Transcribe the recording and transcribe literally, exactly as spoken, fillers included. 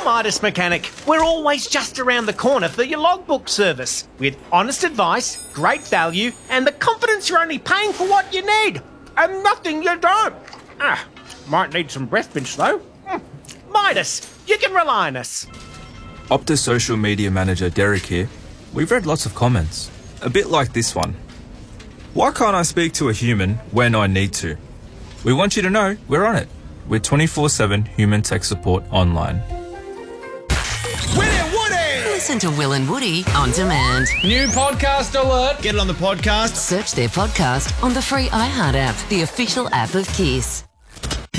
Midas Mechanic. We're always just around the corner for your logbook service. With honest advice, great value, and the confidence you're only paying for what you need. And nothing you don't. Ah, might need some breath mints though. Mm. Midas, you can rely on us. Optus social media manager Derek here. We've read lots of comments, a bit like this one. Why can't I speak to a human when I need to? We want you to know we're on it. We're twenty-four seven human tech support online. Will and Woody! Listen to Will and Woody on demand. New podcast alert. Get it on the podcast. Search their podcast on the free iHeart app, the official app of Kiss.